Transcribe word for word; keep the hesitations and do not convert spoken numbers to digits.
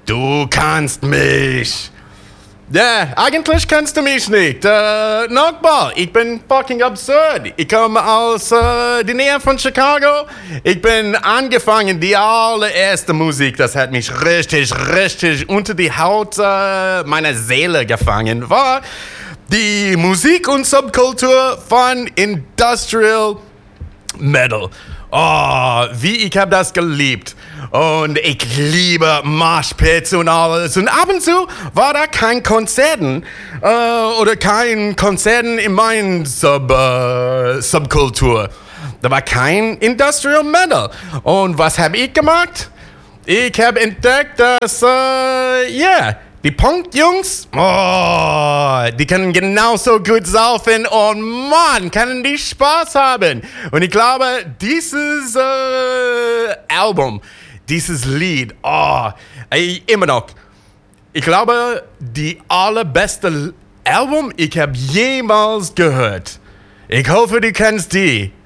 Du kannst mich. Ja, eigentlich kannst du mich nicht. Äh, nochmal, ich bin fucking absurd. Ich komme aus äh, der Nähe von Chicago. Ich bin angefangen, die allererste Musik, das hat mich richtig, richtig unter die Haut äh, meiner Seele gefangen, war die Musik und Subkultur von Industrial Metal. Oh, wie ich habe das geliebt. Und ich liebe Moshpits und alles. Und ab und zu war da kein Konzerten äh, oder kein Konzerten in meiner Sub, äh, Subkultur. Da war kein Industrial Metal. Und was habe ich gemacht? Ich habe entdeckt, dass, äh, yeah, die Punk-Jungs, oh, die können genauso gut saufen und Mann, können die Spaß haben. Und ich glaube, dieses äh, Album, dieses Lied, oh, ey, immer noch, ich glaube, die allerbeste Album, ich habe jemals gehört. Ich hoffe, du kennst die.